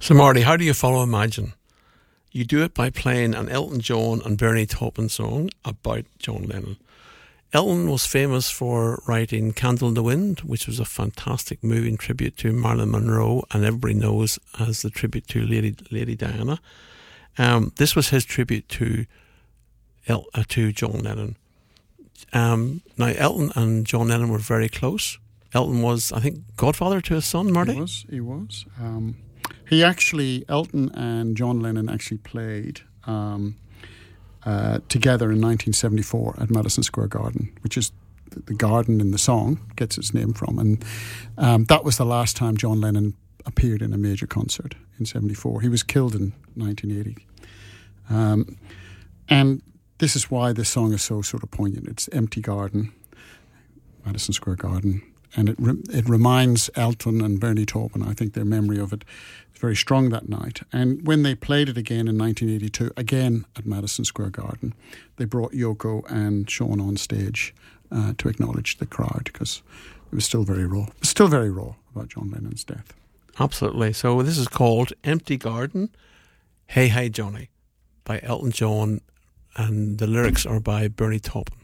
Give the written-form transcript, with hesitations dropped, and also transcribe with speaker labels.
Speaker 1: So, Marty, how do you follow Imagine? You do it by playing an Elton John and Bernie Taupin song about John Lennon. Elton was famous for writing Candle in the Wind, which was a fantastic moving tribute to Marilyn Monroe, and everybody knows as the tribute to Lady Diana. This was his tribute to John Lennon. Now, Elton and John Lennon were very close. Elton was, I think, godfather to his son, Marty?
Speaker 2: He was. Elton and John Lennon actually played together in 1974 at Madison Square Garden, which is the garden in the song gets its name from. And that was the last time John Lennon appeared in a major concert in 74. He was killed in 1980. And this is why this song is so sort of poignant. It's Empty Garden, Madison Square Garden. And it reminds Elton and Bernie Taupin, I think their memory of it is very strong that night. And when they played it again in 1982, again at Madison Square Garden, they brought Yoko and Sean on stage to acknowledge the crowd, because it was still very raw. It was still very raw about John Lennon's death.
Speaker 1: Absolutely. So this is called Empty Garden, Hey Hey Johnny by Elton John, and the lyrics are by Bernie Taupin.